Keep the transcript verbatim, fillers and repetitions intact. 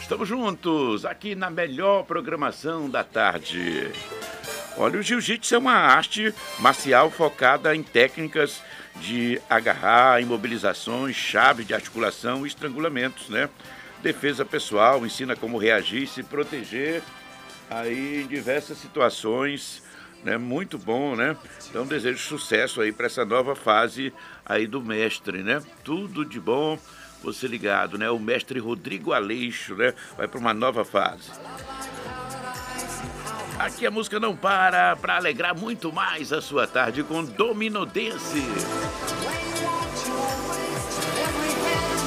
Estamos juntos aqui na melhor programação da tarde. Olha, o jiu-jitsu é uma arte marcial focada em técnicas de agarrar, imobilizações, chave de articulação e estrangulamentos, né? Defesa pessoal, ensina como reagir e se proteger aí em diversas situações, né? Muito bom, né? Então desejo sucesso aí para essa nova fase aí do mestre, né? Tudo de bom, você ligado, né? O mestre Rodrigo Aleixo, né? Vai para uma nova fase. Aqui a música não para para alegrar muito mais a sua tarde com Domino Dance.